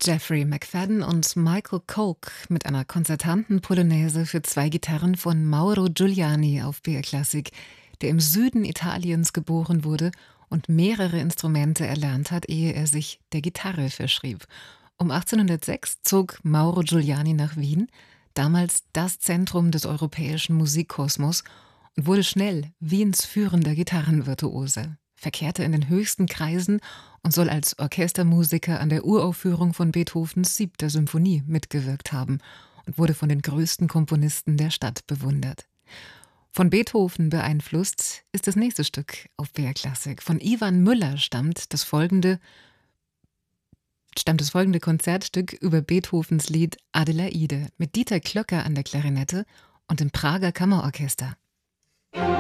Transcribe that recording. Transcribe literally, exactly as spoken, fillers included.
Jeffrey McFadden und Michael Kolk mit einer konzertanten Polonaise für zwei Gitarren von Mauro Giuliani auf B R Klassik, der im Süden Italiens geboren wurde und mehrere Instrumente erlernt hat, ehe er sich der Gitarre verschrieb. Um achtzehnhundertsechs zog Mauro Giuliani nach Wien, damals das Zentrum des europäischen Musikkosmos, und wurde schnell Wiens führender Gitarrenvirtuose, verkehrte in den höchsten Kreisen und soll als Orchestermusiker an der Uraufführung von Beethovens Siebter Symphonie mitgewirkt haben und wurde von den größten Komponisten der Stadt bewundert. Von Beethoven beeinflusst ist das nächste Stück auf B R Klassik. Von Ivan Müller stammt das folgende, stammt das folgende Konzertstück über Beethovens Lied Adelaide mit Dieter Klöcker an der Klarinette und dem Prager Kammerorchester.